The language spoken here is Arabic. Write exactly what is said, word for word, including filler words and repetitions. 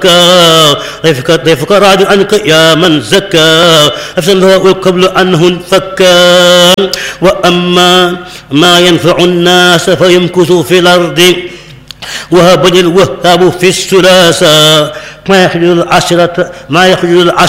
ضيفك ضيفك راض عنك يا من زكى أفسده والقبل عنه انفكا وأما ما ينفع الناس فيمكث في الأرض وهب الوهاب في الثلاثة ما يخرج العشرة ما يخرج العشرة